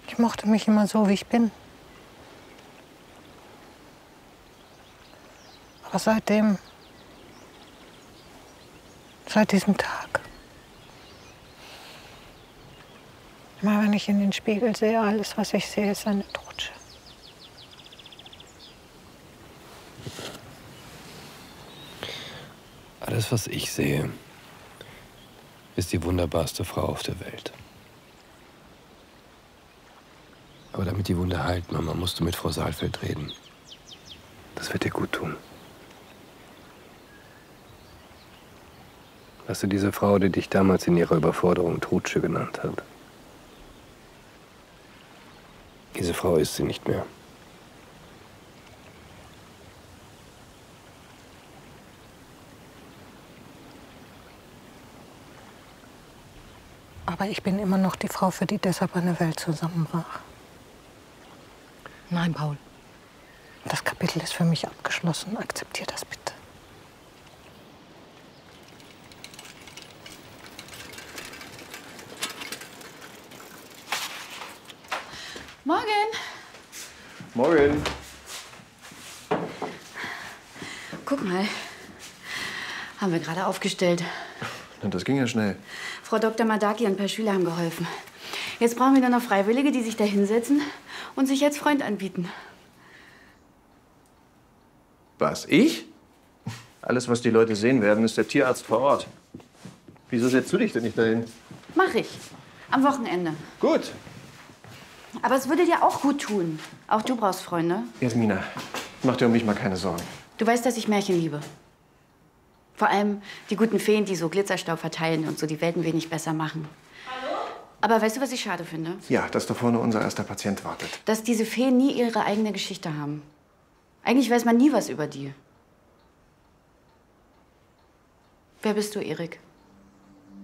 Ich mochte mich immer so, wie ich bin. Aber seit diesem Tag, immer wenn ich in den Spiegel sehe, alles, was ich sehe, ist eine Trutsche. Alles, was ich sehe, ist die wunderbarste Frau auf der Welt. Aber damit die Wunde heilt, Mama, musst du mit Frau Saalfeld reden. Das wird dir gut tun. Weißt du, diese Frau, die dich damals in ihrer Überforderung Trutsche genannt hat? Diese Frau ist sie nicht mehr. Aber ich bin immer noch die Frau, für die deshalb eine Welt zusammenbrach. Nein, Paul. Das Kapitel ist für mich abgeschlossen. Akzeptier das bitte. Morgen. Morgen. Guck mal. Haben wir gerade aufgestellt. Das ging ja schnell. Frau Dr. Madaki und ein paar Schüler haben geholfen. Jetzt brauchen wir nur noch Freiwillige, die sich da hinsetzen und sich als Freund anbieten. Was, ich? Alles, was die Leute sehen werden, ist der Tierarzt vor Ort. Wieso setzt du dich denn nicht dahin? Mach ich. Am Wochenende. Gut. Aber es würde dir auch gut tun. Auch du brauchst Freunde. Jasmina, mach dir um mich mal keine Sorgen. Du weißt, dass ich Märchen liebe. Vor allem die guten Feen, die so Glitzerstaub verteilen und so die Welt ein wenig besser machen. Hallo? Aber weißt du, was ich schade finde? Ja, dass da vorne unser erster Patient wartet. Dass diese Feen nie ihre eigene Geschichte haben. Eigentlich weiß man nie was über die. Wer bist du, Erik?